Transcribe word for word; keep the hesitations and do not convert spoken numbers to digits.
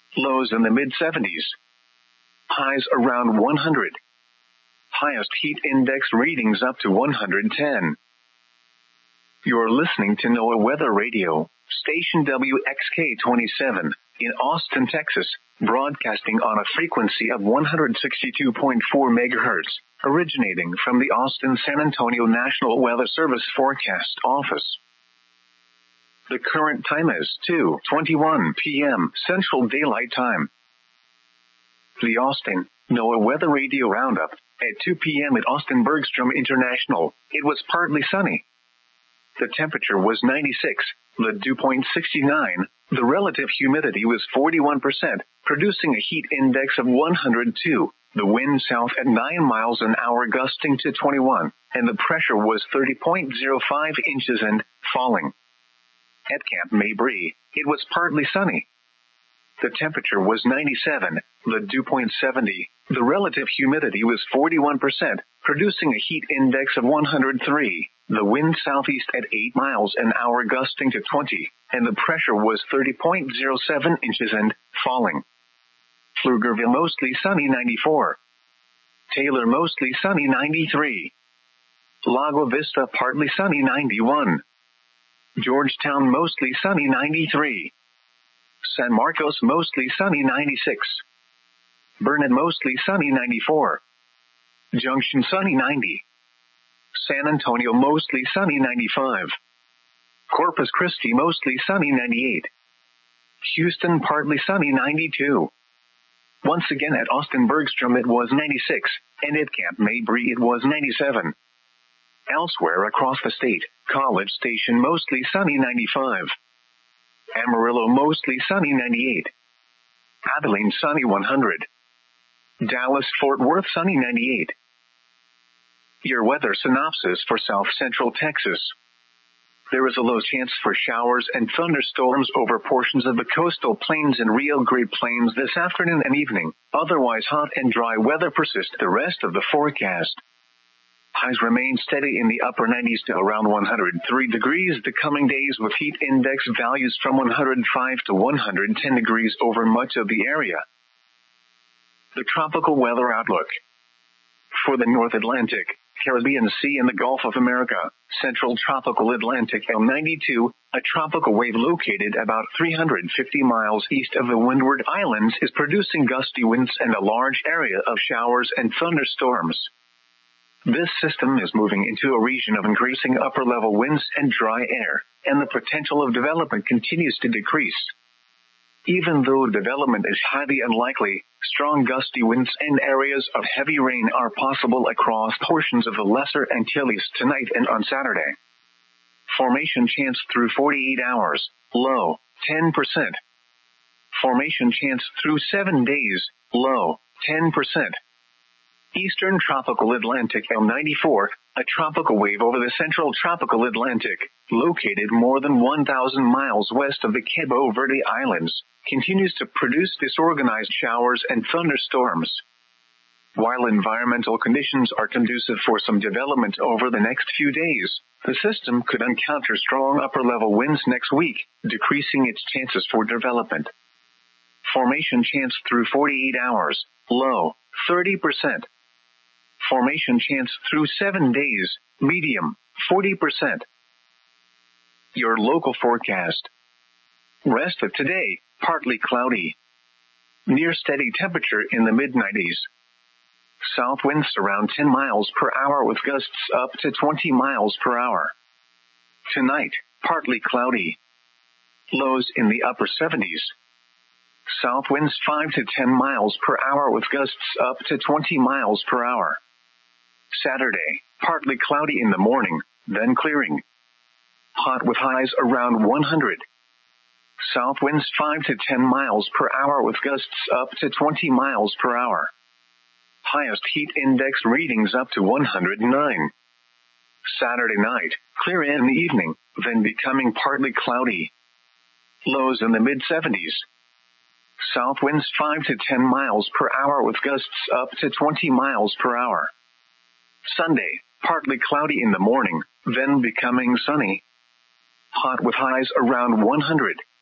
Lows in the mid seventies. Highs around one hundred. Highest heat index readings up to one hundred ten. You're listening to NOAA Weather Radio, station W X K twenty-seven, in Austin, Texas, broadcasting on a frequency of one hundred sixty-two point four megahertz, originating from the Austin-San Antonio National Weather Service Forecast Office. The current time is two twenty-one p.m. Central Daylight Time. The Austin NOAA Weather Radio Roundup. At two p.m. at Austin Bergstrom International, it was partly sunny. The temperature was ninety-six, the dew point sixty-nine, the relative humidity was forty-one percent, producing a heat index of one hundred two, the wind south at nine miles an hour gusting to twenty-one, and the pressure was thirty point zero five inches and falling. At Camp Mabry, it was partly sunny. The temperature was ninety-seven, the dew point seventy, the relative humidity was forty-one percent, producing a heat index of one hundred three, the wind southeast at eight miles an hour gusting to twenty, and the pressure was thirty point zero seven inches and falling. Pflugerville mostly sunny ninety-four. Taylor mostly sunny ninety-three. Lago Vista partly sunny ninety-one. Georgetown mostly sunny ninety-three. San Marcos mostly sunny ninety-six. Burnet mostly sunny ninety-four. Junction sunny ninety. San Antonio mostly sunny ninety-five. Corpus Christi mostly sunny ninety-eight. Houston partly sunny ninety-two. Once again at Austin Bergstrom it was ninety-six, and at Camp Mabry it was ninety-seven. Elsewhere across the state, College Station mostly sunny ninety-five. Amarillo mostly sunny ninety-eight. Abilene sunny one hundred. Dallas Fort Worth sunny ninety-eight. Your weather synopsis for South Central Texas. There is a low chance for showers and thunderstorms over portions of the coastal plains and Rio Grande Plains this afternoon and evening. Otherwise hot and dry weather persists the rest of the forecast. Highs remain steady in the upper nineties to around one hundred three degrees the coming days, with heat index values from one hundred five to one hundred ten degrees over much of the area. The tropical weather outlook. For the North Atlantic, Caribbean Sea and the Gulf of America, Central Tropical Atlantic L ninety-two, a tropical wave located about three hundred fifty miles east of the Windward Islands, is producing gusty winds and a large area of showers and thunderstorms. This system is moving into a region of increasing upper-level winds and dry air, and the potential of development continues to decrease. Even though development is highly unlikely, strong gusty winds and areas of heavy rain are possible across portions of the Lesser Antilles tonight and on Saturday. Formation chance through forty-eight hours, low, ten percent. Formation chance through seven days, low, ten percent. Eastern Tropical Atlantic L ninety-four, a tropical wave over the Central Tropical Atlantic, located more than one thousand miles west of the Cabo Verde Islands, continues to produce disorganized showers and thunderstorms. While environmental conditions are conducive for some development over the next few days, the system could encounter strong upper-level winds next week, decreasing its chances for development. Formation chance through forty-eight hours, low, thirty percent. Formation chance through seven days, medium, forty percent. Your local forecast. Rest of today, partly cloudy. Near steady temperature in the mid nineties. South winds around ten miles per hour with gusts up to twenty miles per hour. Tonight, partly cloudy. Lows in the upper seventies. South winds five to ten miles per hour with gusts up to twenty miles per hour. Saturday, partly cloudy in the morning, then clearing. Hot with highs around one hundred. South winds five to ten miles per hour with gusts up to twenty miles per hour. Highest heat index readings up to one hundred nine. Saturday night, clear in the evening, then becoming partly cloudy. Lows in the mid seventies. South winds five to ten miles per hour with gusts up to twenty miles per hour. Sunday, partly cloudy in the morning, then becoming sunny. Hot with highs around one hundred.